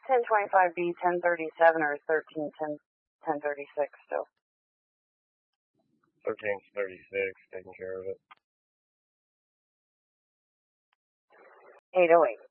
1025B, 1037, or 1310, 1036 still? 1336, taking care of it. 808.